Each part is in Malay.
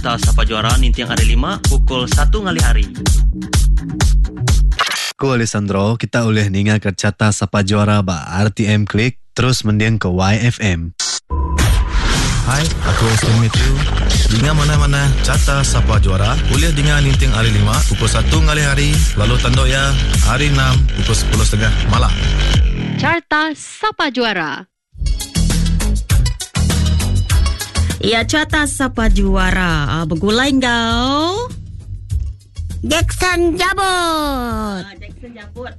Carta Sapa Juara Nintiang Hari 5 pukul 1 ngali hari. Aku Alessandro, kita boleh dengar Carta Sapa Juara ba RTM Klik terus mendiang ke YFM. Hai, aku Austin Matthew. Dengar mana-mana Carta Sapa Juara boleh dengar Nintiang Hari 5 pukul 1 ngali hari, lalu tanduk ya hari 6 pukul 10.30 malam. Carta Sapa Juara. Ya, Carta Sapa Juara. Bergulai kau. Jackson Jabut. Jackson Jabut.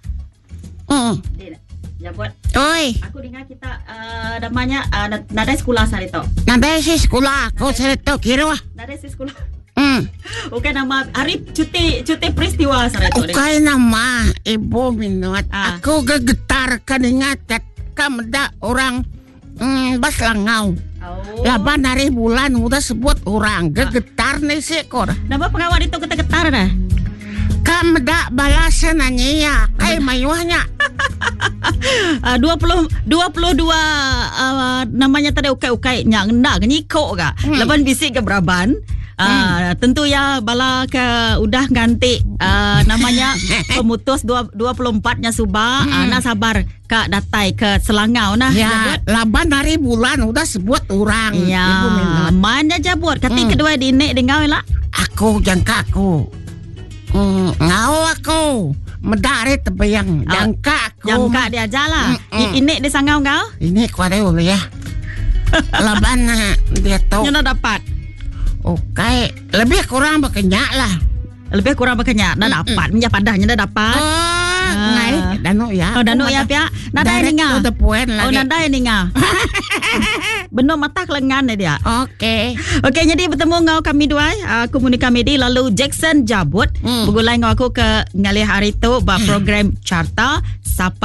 Jabut. Oi. Aku dengar kita namanya nada sekolah sari tu. Nada si sekolah. Kau sari tu kira wah. Nada si sekolah. Bukan nama hari cuti peristiwa sari tu. Bukan nama ibu minat. Aku gegetar kan ingat kamda orang bas langau. Laban hari bulan udah sebut orang gegetar nih sih kor. Nama pengawal itu kita getar dah. Kamda balasan nanya kayak mayuhnya. 22 namanya tadi ukai-ukai nyang ndak nyiko ga. Laban bisik ke Braban. Tentu ya bala ke udah ganti namanya pemutus 24-nya Subah. Nak sabar Kak datai ke Selangau nah. Ya, laban hari bulan udah sebut orang. Ya, mana jabut. Kati kedua dinek dengan lah. Aku jangka aku. Ngau aku. Medari tebayang. Jangka aku. Jangka dia aja lah. Ini di Sangau kau? Ini kuada dulu ya. Laban dia tahu. Yang dapat. Oke, lebih kurang berkenyak lah. Lebih kurang berkenyak. Dah dapat. Minyak padahnya dah dapat. Ngai, danu ya. Oh, danu ya pia. Nada ini ngah. Oh, nada ini ngah. Benar mata kelengan dia. Okey. Okey, jadi bertemu ngau kami dua. Komunika Medi lalu Jackson Jabut. Bergulai ngau aku ke ngalih hari tu ba program Carta Sapa